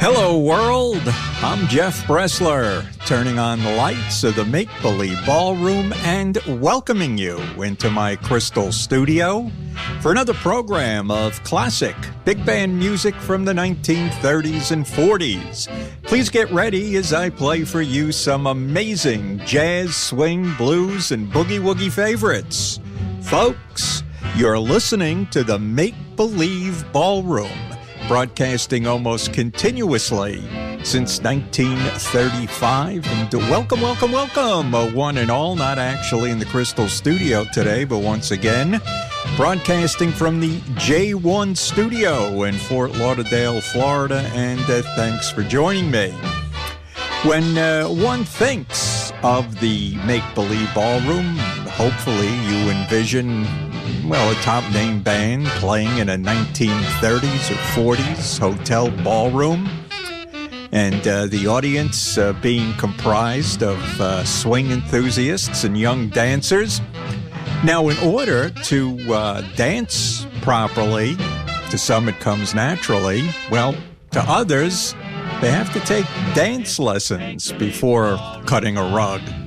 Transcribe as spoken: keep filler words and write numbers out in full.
Hello, world. I'm Jeff Bressler, turning on the lights of the Make-Believe Ballroom and welcoming you into my crystal studio for another program of classic big band music from the nineteen thirties and forties. Please get ready as I play for you some amazing jazz, swing, blues, and boogie-woogie favorites. Folks, you're listening to the Make-Believe Ballroom, broadcasting almost continuously since nineteen thirty-five. And welcome, welcome, welcome, uh, one and all, not actually in the Crystal Studio today, but once again, broadcasting from the J one Studio in Fort Lauderdale, Florida, and uh, thanks for joining me. When uh, one thinks of the Make-Believe Ballroom, hopefully you envision, well, a top-name band playing in a nineteen thirties or forties hotel ballroom, and uh, the audience uh, being comprised of uh, swing enthusiasts and young dancers. Now, in order to uh, dance properly, to some it comes naturally, well, to others, they have to take dance lessons before cutting a rug.